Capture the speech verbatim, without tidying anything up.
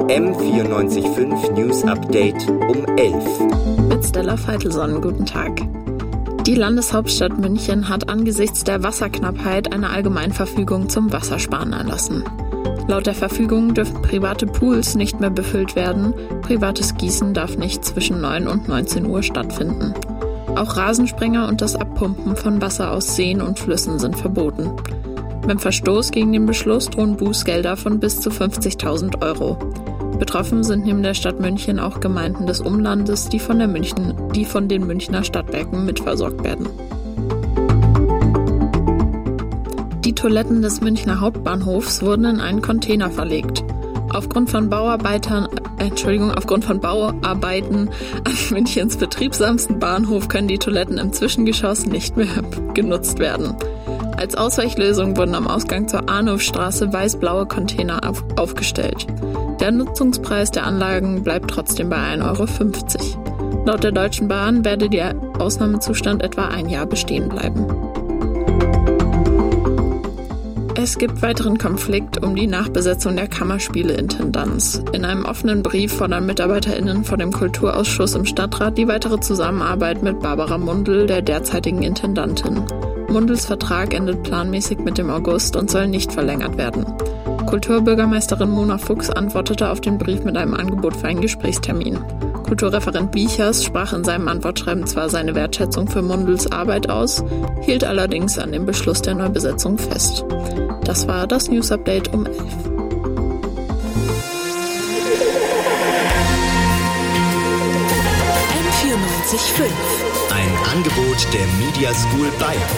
M vierundneunzig Komma fünf News Update um elf. Mit Stella Veitelson, guten Tag. Die Landeshauptstadt München hat angesichts der Wasserknappheit eine Allgemeinverfügung zum Wassersparen erlassen. Laut der Verfügung dürfen private Pools nicht mehr befüllt werden, privates Gießen darf nicht zwischen neun und neunzehn Uhr stattfinden. Auch Rasensprenger und das Abpumpen von Wasser aus Seen und Flüssen sind verboten. Beim Verstoß gegen den Beschluss drohen Bußgelder von bis zu fünfzigtausend Euro. Betroffen sind neben der Stadt München auch Gemeinden des Umlandes, die von, der München, die von den Münchner Stadtwerken mitversorgt werden. Die Toiletten des Münchner Hauptbahnhofs wurden in einen Container verlegt. Aufgrund von Bauarbeitern, äh, Entschuldigung, aufgrund von Bauarbeiten an Münchens betriebsamsten Bahnhof können die Toiletten im Zwischengeschoss nicht mehr genutzt werden. Als Ausweichlösung wurden am Ausgang zur Arnulfstraße weiß-blaue Container auf, aufgestellt. Der Nutzungspreis der Anlagen bleibt trotzdem bei ein Euro fünfzig. Laut der Deutschen Bahn werde der Ausnahmezustand etwa ein Jahr bestehen bleiben. Es gibt weiteren Konflikt um die Nachbesetzung der Kammerspiele-Intendanz. In einem offenen Brief fordern MitarbeiterInnen vor dem Kulturausschuss im Stadtrat die weitere Zusammenarbeit mit Barbara Mundl, der derzeitigen Intendantin. Mundls Vertrag endet planmäßig mit dem August und soll nicht verlängert werden. Kulturbürgermeisterin Mona Fuchs antwortete auf den Brief mit einem Angebot für einen Gesprächstermin. Kulturreferent Biechers sprach in seinem Antwortschreiben zwar seine Wertschätzung für Mundls Arbeit aus, hielt allerdings an dem Beschluss der Neubesetzung fest. Das war das News Update um elf. M vierundneunzig Komma fünf. Ein Angebot der Media School Bayern.